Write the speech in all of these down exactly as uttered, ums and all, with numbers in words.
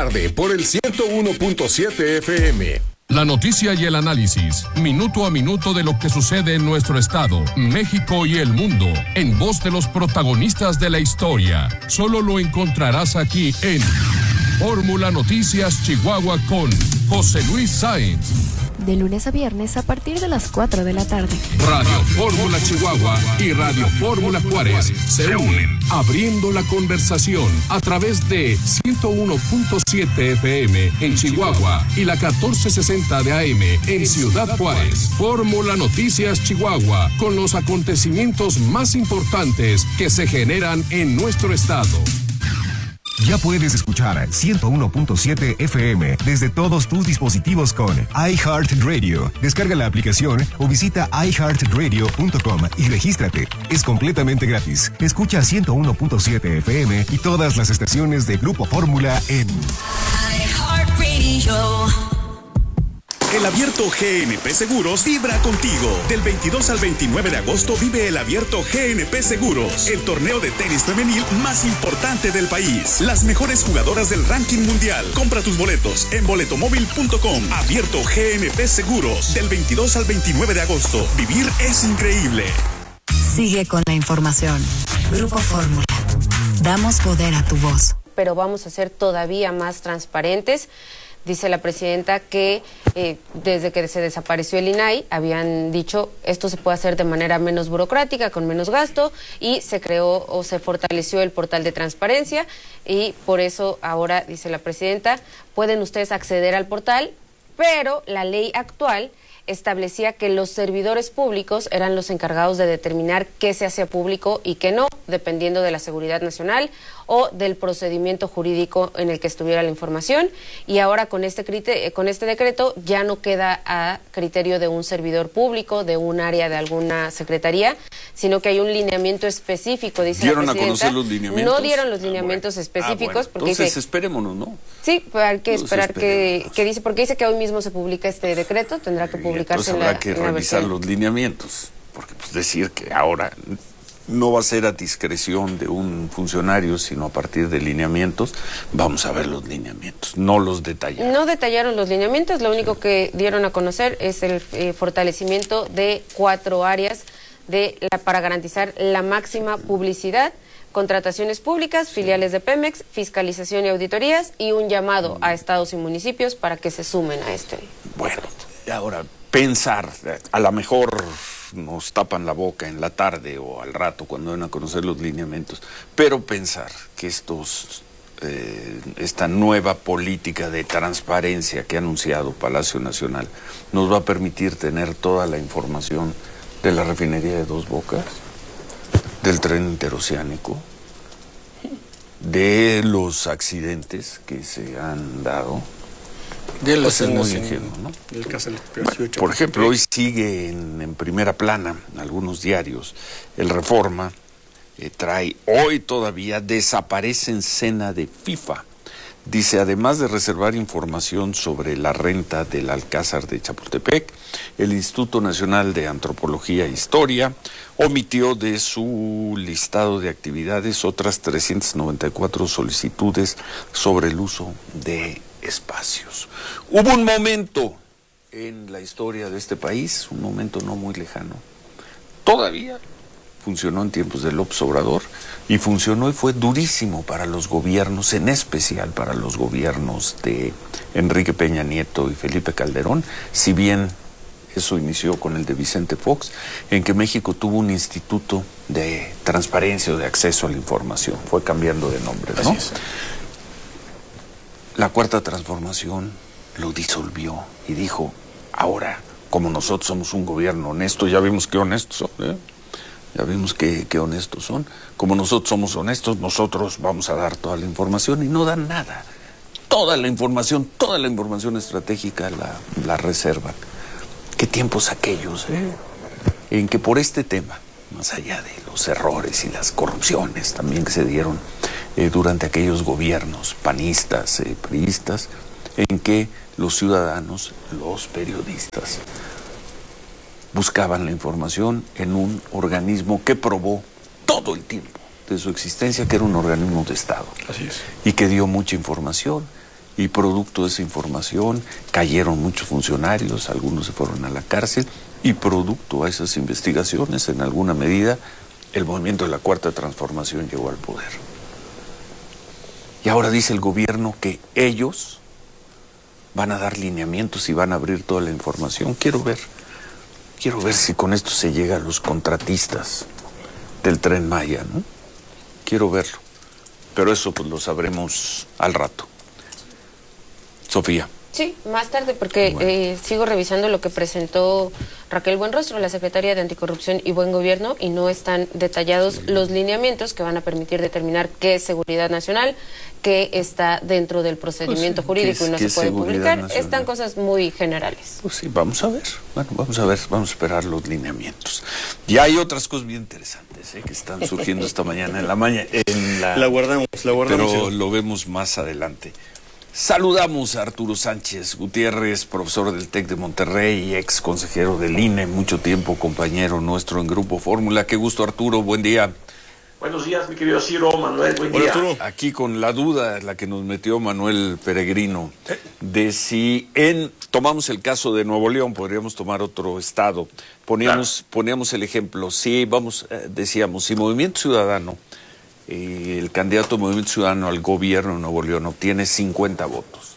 tarde por el ciento uno punto siete F M. La noticia y el análisis, minuto a minuto de lo que sucede en nuestro estado, México y el mundo, en voz de los protagonistas de la historia. Solo lo encontrarás aquí en Fórmula Noticias Chihuahua con José Luis Sáenz. De lunes a viernes a partir de las cuatro de la tarde. Radio Fórmula Chihuahua y Radio Fórmula Juárez se unen, abriendo la conversación a través de ciento uno punto siete F M en Chihuahua y la catorce sesenta de A M en Ciudad Juárez. Fórmula Noticias Chihuahua, con los acontecimientos más importantes que se generan en nuestro estado. Ya puedes escuchar ciento uno punto siete F M desde todos tus dispositivos con iHeartRadio. Descarga la aplicación o visita i heart radio punto com y regístrate. Es completamente gratis. Escucha ciento uno punto siete F M y todas las estaciones de Grupo Fórmula en iHeartRadio. El Abierto G N P Seguros vibra contigo. Del veintidós al veintinueve de agosto vive el Abierto G N P Seguros, el torneo de tenis femenil más importante del país. Las mejores jugadoras del ranking mundial. Compra tus boletos en boletomóvil punto com. Abierto G N P Seguros, del veintidós al veintinueve de agosto. Vivir es increíble. Sigue con la información. Grupo Fórmula. Damos poder a tu voz. Pero vamos a ser todavía más transparentes. Dice la presidenta que eh, desde que se desapareció el I N A I habían dicho esto se puede hacer de manera menos burocrática, con menos gasto, y se creó o se fortaleció el portal de transparencia y por eso ahora, dice la presidenta, pueden ustedes acceder al portal, pero la ley actual establecía que los servidores públicos eran los encargados de determinar qué se hacía público y qué no, dependiendo de la seguridad nacional o del procedimiento jurídico en el que estuviera la información. Y ahora con este criterio, con este decreto ya no queda a criterio de un servidor público, de un área de alguna secretaría, sino que hay un lineamiento específico, dice la presidenta. ¿Dieron a conocer los lineamientos? No dieron los lineamientos ah, específicos. Bueno. Ah, bueno. Porque Entonces dice, esperémonos, ¿no? Sí, hay que Entonces esperar que, que dice, porque dice que hoy mismo se publica este decreto, tendrá que publicarse Entonces en habrá la, que en la revisar versión. los lineamientos, porque pues decir que ahora no va a ser a discreción de un funcionario, sino a partir de lineamientos. Vamos a ver los lineamientos, no los detallaron. No detallaron los lineamientos, lo único que dieron a conocer es el eh, fortalecimiento de cuatro áreas de la, para garantizar la máxima publicidad, contrataciones públicas, filiales de Pemex, fiscalización y auditorías, y un llamado a estados y municipios para que se sumen a este. Bueno, y ahora pensar, a lo mejor nos tapan la boca en la tarde o al rato cuando van a conocer los lineamientos, pero pensar que estos eh, esta nueva política de transparencia que ha anunciado Palacio Nacional nos va a permitir tener toda la información de la refinería de Dos Bocas, del tren interoceánico, de los accidentes que se han dado. De las pues es muy ingenuo, ¿no? Del caso del bueno, por ejemplo, hoy sigue en, en primera plana en algunos diarios el Reforma, eh, trae hoy todavía desaparece en cena de FIFA. Dice, además de reservar información sobre la renta del Alcázar de Chapultepec, el Instituto Nacional de Antropología e Historia omitió de su listado de actividades otras trescientas noventa y cuatro solicitudes sobre el uso de espacios. Hubo un momento en la historia de este país, un momento no muy lejano, todavía funcionó en tiempos de López Obrador y funcionó y fue durísimo para los gobiernos, en especial para los gobiernos de Enrique Peña Nieto y Felipe Calderón, si bien eso inició con el de Vicente Fox, en que México tuvo un instituto de transparencia o de acceso a la información, fue cambiando de nombre, ¿no? La Cuarta Transformación lo disolvió y dijo, ahora, como nosotros somos un gobierno honesto, ya vimos qué honestos son, ¿eh? Ya vimos qué, qué honestos son. Como nosotros somos honestos, nosotros vamos a dar toda la información y no dan nada. Toda la información, toda la información estratégica la, la reservan. ¿Qué tiempos aquellos, eh? En que por este tema, más allá de los errores y las corrupciones también que se dieron eh, durante aquellos gobiernos panistas, eh, priistas, en que los ciudadanos, los periodistas, buscaban la información en un organismo que probó todo el tiempo de su existencia que era un organismo de Estado. Así es. Y que dio mucha información Y producto de esa información cayeron muchos funcionarios, algunos se fueron a la cárcel, y producto a esas investigaciones, en alguna medida, el movimiento de la Cuarta Transformación llegó al poder. Y ahora dice el gobierno que ellos van a dar lineamientos y van a abrir toda la información. Quiero ver, quiero ver si con esto se llega a los contratistas del Tren Maya, ¿no? Quiero verlo. Pero eso pues lo sabremos al rato. Sofía. Sí, más tarde, porque bueno. eh, sigo revisando lo que presentó Raquel Buenrostro, la secretaria de Anticorrupción y Buen Gobierno, y no están detallados sí. los lineamientos que van a permitir determinar qué es seguridad nacional, qué está dentro del procedimiento pues, jurídico y no se puede publicar. Nacional? Están cosas muy generales. Pues sí, vamos a ver. Bueno, vamos a ver, vamos a esperar los lineamientos. Y hay otras cosas bien interesantes ¿eh? que están surgiendo esta mañana en la mañana. En la... la guardamos, la guardamos. Pero lo vemos más adelante. Saludamos a Arturo Sánchez Gutiérrez, profesor del TEC de Monterrey, ex consejero del I N E, mucho tiempo compañero nuestro en Grupo Fórmula. Qué gusto, Arturo, buen día. Buenos días, mi querido Ciro, Manuel, buen Hola, día. Arturo. Aquí con la duda, la que nos metió Manuel Peregrino, de si en, tomamos el caso de Nuevo León, podríamos tomar otro estado, poníamos, claro. poníamos el ejemplo, si vamos, eh, decíamos, si Movimiento Ciudadano, el candidato de Movimiento Ciudadano al gobierno de Nuevo León obtiene cincuenta votos.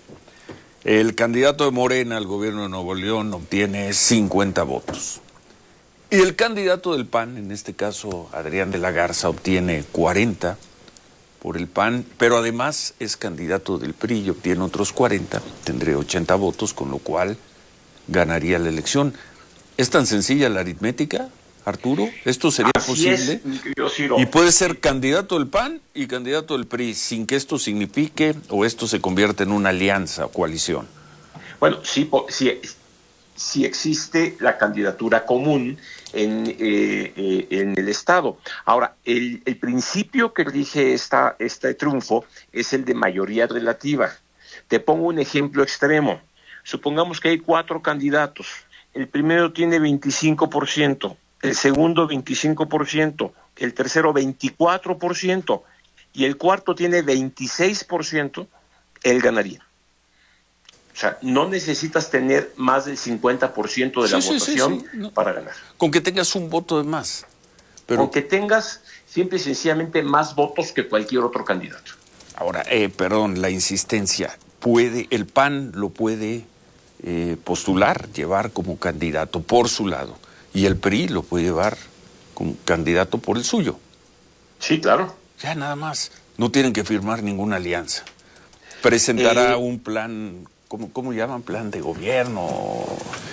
El candidato de Morena al gobierno de Nuevo León obtiene cincuenta votos. Y el candidato del P A N, en este caso Adrián de la Garza, obtiene cuarenta por el P A N, pero además es candidato del P R I y obtiene otros cuarenta, tendría ochenta votos, con lo cual ganaría la elección. ¿Es tan sencilla la aritmética, Arturo? ¿Esto sería Así posible? Es, mi querido Ciro. Y puede ser candidato del P A N y candidato del P R I, sin que esto signifique o esto se convierta en una alianza o coalición. Bueno, sí, sí, sí existe la candidatura común en, eh, eh, en el Estado. Ahora, el, el principio que rige esta, este triunfo es el de mayoría relativa. Te pongo un ejemplo extremo. Supongamos que hay cuatro candidatos. El primero tiene veinticinco por ciento. El segundo veinticinco por ciento, el tercero veinticuatro por ciento y el cuarto tiene veintiséis por ciento, él ganaría. O sea, no necesitas tener más del cincuenta por ciento de la sí, votación sí, sí, no. para ganar. Con que tengas un voto de más. Pero... Con que tengas simple y sencillamente más votos que cualquier otro candidato. Ahora, eh, perdón, la insistencia, puede, el P A N lo puede eh, postular, llevar como candidato por su lado. Y el P R I lo puede llevar como candidato por el suyo. Sí, claro. Ya nada más. No tienen que firmar ninguna alianza. Presentará eh, un plan, ¿cómo, cómo llaman? Plan de gobierno.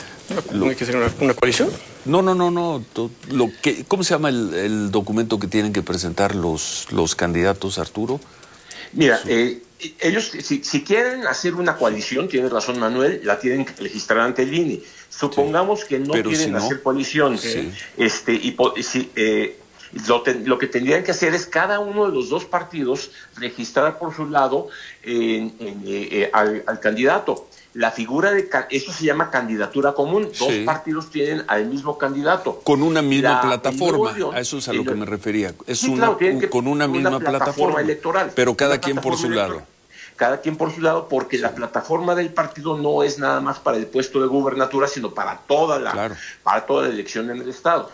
¿No hay que hacer una, una coalición? No, no, no, no. Lo que, ¿Cómo se llama el, el documento que tienen que presentar los, los candidatos, Arturo? Mira, eh, ellos, si, si quieren hacer una coalición, tiene razón Manuel, la tienen que registrar ante el I N E. Supongamos sí, que no quieren si no, hacer coalición. Sí. Este, y, y si, eh, lo, te, lo que tendrían que hacer es cada uno de los dos partidos registrar por su lado eh, en, eh, al, al candidato. La figura de, eso se llama candidatura común. Dos sí. partidos tienen al mismo candidato. Con una misma la, plataforma, León, a eso es a lo que me refería. Es sí, una, claro, un, con una misma una plataforma, plataforma electoral. Pero cada quien por su electoral. lado. Cada quien por su lado, porque sí. la plataforma del partido no es nada más para el puesto de gubernatura, sino para toda la, claro. para toda la elección en el Estado.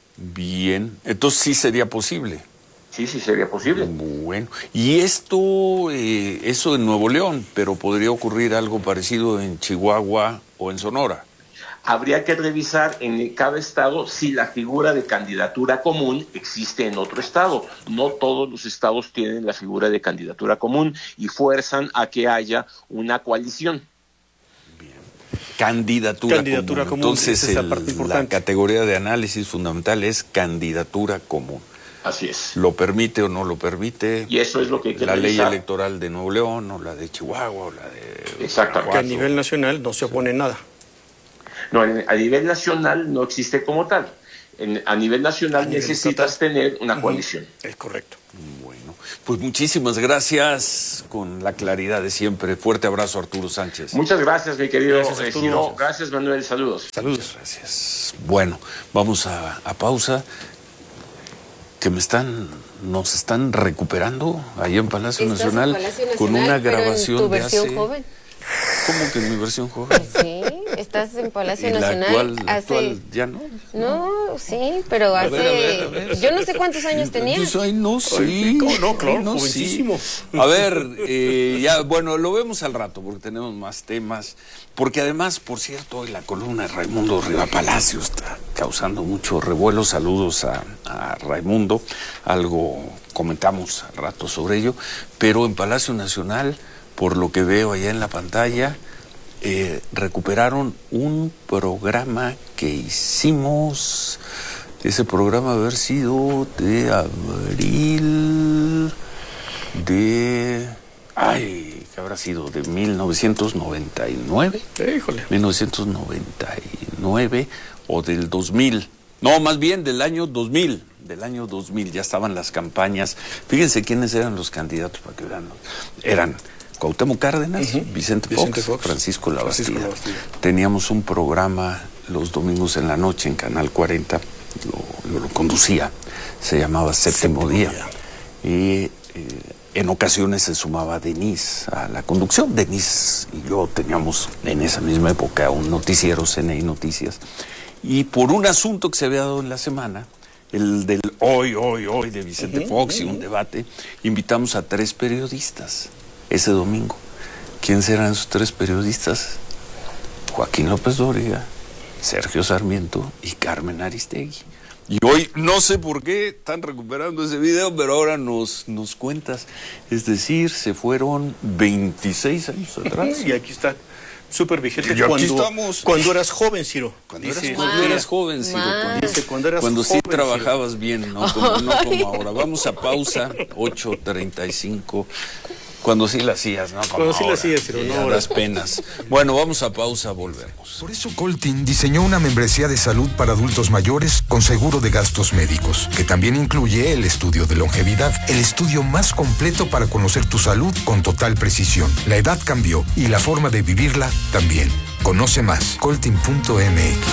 Bien, entonces sí sería posible. Sí, sí sería posible. Bueno, y esto, eh, eso en Nuevo León, pero podría ocurrir algo parecido en Chihuahua o en Sonora. Habría que revisar en cada estado si la figura de candidatura común existe en otro estado. No todos los estados tienen la figura de candidatura común y fuerzan a que haya una coalición. Bien. Candidatura, candidatura común. común. Entonces, el, la categoría de análisis fundamental es candidatura común. Así es. ¿Lo permite o no lo permite? Y eso es lo que hay que La revisar. ley electoral de Nuevo León o la de Chihuahua o la de... Exactamente. Que a nivel nacional no se opone nada. No, a nivel nacional no existe como tal. En, a nivel nacional a necesitas estatal. tener una uh-huh. coalición. Es correcto. Bueno, pues muchísimas gracias con la claridad de siempre. Fuerte abrazo, Arturo Sánchez. Muchas gracias, mi querido gracias, Ciro. Gracias, Manuel. Saludos. Saludos. Muchas gracias. Bueno, vamos a, a pausa. Que me están nos están recuperando ahí en Palacio, Nacional, en Palacio Nacional con una pero grabación en tu versión de hace... joven. ¿Cómo que en mi versión joven? Sí, estás en Palacio ¿Y la Nacional. actual, la hace... actual ya no? No, sí, pero A hace... ver, a ver, a ver. Yo no sé cuántos años tenías. Pues, ay, no, sí. Ay, ¿cómo no? Claro, Ay, no, jovencísimo. sí. A ver, eh, ya, bueno, lo vemos al rato porque tenemos más temas. Porque además, por cierto, hoy la columna de Raimundo Riva Palacio está causando mucho revuelo. Saludos a, a Raimundo. Algo comentamos al rato sobre ello. Pero en Palacio Nacional, por lo que veo allá en la pantalla, eh, recuperaron un programa que hicimos. Ese programa haber sido de abril de... Ay, ¿qué habrá sido? De mil novecientos noventa y nueve. Híjole. mil novecientos noventa y nueve o del dos mil. No, más bien del año dos mil. Del año dos mil ya estaban las campañas. Fíjense quiénes eran los candidatos para que vean. Eran Cuauhtémoc Cárdenas, uh-huh. Vicente, Vicente Fox, Fox, Francisco Labastida. Francisco Labastida. Teníamos un programa los domingos en la noche en Canal cuarenta, lo, lo, lo conducía, se llamaba Séptimo, Séptimo Día. Día. Y eh, en ocasiones se sumaba Denise a la conducción. Denise y yo teníamos en esa misma época un noticiero, C N I Noticias. Y por un asunto que se había dado en la semana, el del hoy, hoy, hoy de Vicente uh-huh, Fox y uh-huh. un debate, invitamos a tres periodistas ese domingo. ¿Quiénes eran esos tres periodistas? Joaquín López Dóriga, Sergio Sarmiento y Carmen Aristegui. Y hoy no sé por qué están recuperando ese video, pero ahora nos, nos cuentas. Es decir, se fueron veintiséis años atrás. Y aquí está, súper vigente. Y aquí cuando, estamos. Cuando eras joven, Ciro. Cuando, Dice, eras, cuando eras joven, Ciro. Cuando, Dice, cuando eras cuando joven, sí trabajabas Ciro. bien, ¿no? Como, no como ahora. Vamos a pausa, ocho treinta y cinco. Cuando sí la hacías, ¿no? Como Cuando sí ahora, la hacías, pero no a ahora. las penas. Bueno, vamos a pausa, volvemos. Por eso Coltin diseñó una membresía de salud para adultos mayores con seguro de gastos médicos, que también incluye el estudio de longevidad, el estudio más completo para conocer tu salud con total precisión. La edad cambió y la forma de vivirla también. Conoce más, coltin punto m x.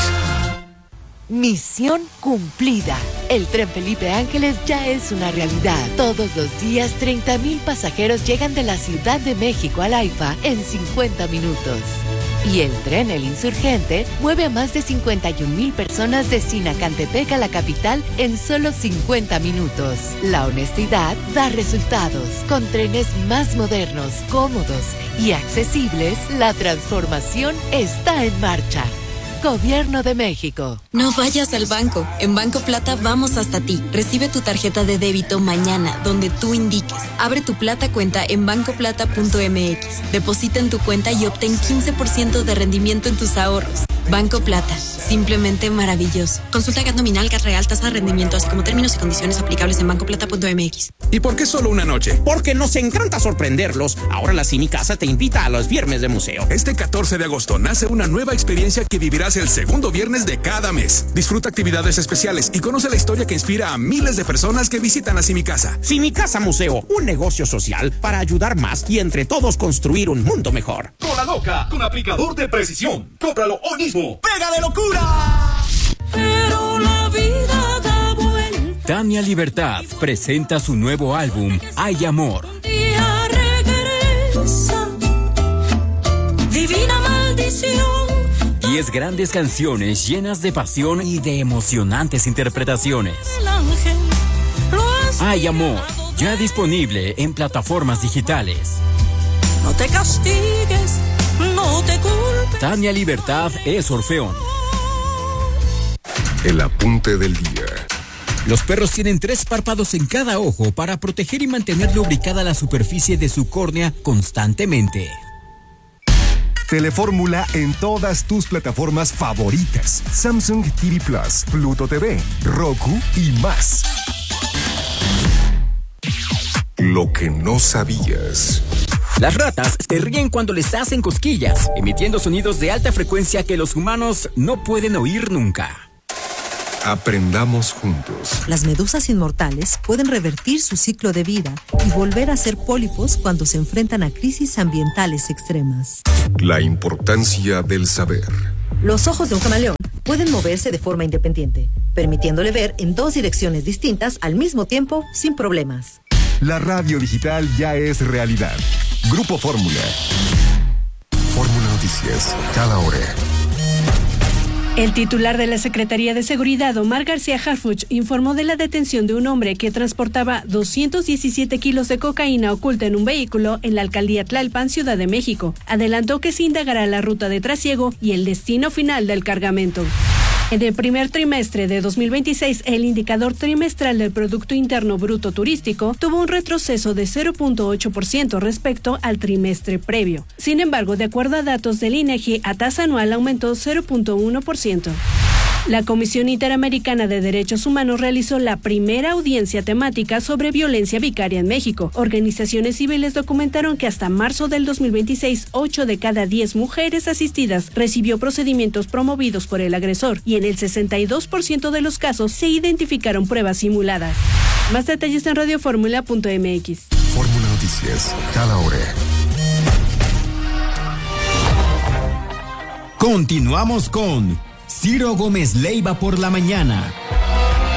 Misión cumplida. El Tren Felipe Ángeles ya es una realidad. Todos los días, treinta mil pasajeros llegan de la Ciudad de México al AIFA en cincuenta minutos. Y el tren El Insurgente mueve a más de cincuenta y un mil personas de Sinacantepec a la capital en solo cincuenta minutos. La honestidad da resultados. Con trenes más modernos, cómodos y accesibles, la transformación está en marcha. Gobierno de México. No vayas al banco. En Banco Plata vamos hasta ti. Recibe tu tarjeta de débito mañana, donde tú indiques. Abre tu Plata cuenta en banco plata punto m x. Deposita en tu cuenta y obtén quince por ciento de rendimiento en tus ahorros. Banco Plata. Simplemente maravilloso. Consulta G A T nominal, G A T real, tasa de rendimiento, así como términos y condiciones aplicables en banco plata punto m x. ¿Y por qué solo una noche? Porque nos encanta sorprenderlos. Ahora la Cine Casa te invita a los viernes de museo. Este catorce de agosto nace una nueva experiencia que vivirás el segundo viernes de cada mes. Disfruta actividades especiales y conoce la historia que inspira a miles de personas que visitan a Cine Casa. Cine Casa Museo, un negocio social para ayudar más y entre todos construir un mundo mejor. Cola Loca, con aplicador de precisión. Cómpralo hoy mismo. ¡Pega de locura! Pero la vida da vuelta. Tania Libertad presenta su nuevo álbum, Hay Amor. Un día regresa, divina maldición. Diez grandes canciones llenas de pasión y de emocionantes interpretaciones. El ángel lo Hay Amor, ya disponible en plataformas digitales. No te castigues, no te culpes. Tania Libertad es Orfeón. El apunte del día. Los perros tienen tres párpados en cada ojo para proteger y mantener lubricada la superficie de su córnea constantemente. Telefórmula en todas tus plataformas favoritas. Samsung T V Plus, Pluto T V, Roku y más. Lo que no sabías. Las ratas se ríen cuando les hacen cosquillas, emitiendo sonidos de alta frecuencia que los humanos no pueden oír nunca. Aprendamos juntos. Las medusas inmortales pueden revertir su ciclo de vida y volver a ser pólipos cuando se enfrentan a crisis ambientales extremas. La importancia del saber. Los ojos de un camaleón pueden moverse de forma independiente, permitiéndole ver en dos direcciones distintas al mismo tiempo sin problemas. La radio digital ya es realidad. Grupo Fórmula. Fórmula Noticias, cada hora. El titular de la Secretaría de Seguridad, Omar García Harfuch, informó de la detención de un hombre que transportaba doscientos diecisiete kilos de cocaína oculta en un vehículo en la alcaldía Tlalpan, Ciudad de México. Adelantó que se indagará la ruta de trasiego y el destino final del cargamento. En el primer trimestre de dos mil veintiséis, el indicador trimestral del Producto Interno Bruto Turístico tuvo un retroceso de cero punto ocho por ciento respecto al trimestre previo. Sin embargo, de acuerdo a datos del INEGI, a tasa anual aumentó cero punto uno por ciento. La Comisión Interamericana de Derechos Humanos realizó la primera audiencia temática sobre violencia vicaria en México. Organizaciones civiles documentaron que hasta marzo del dos mil veintiséis, ocho de cada diez mujeres asistidas recibió procedimientos promovidos por el agresor y en el sesenta y dos por ciento de los casos se identificaron pruebas simuladas. Más detalles en radio fórmula punto m x. Fórmula Noticias, cada hora. Continuamos con Ciro Gómez Leiva por la mañana.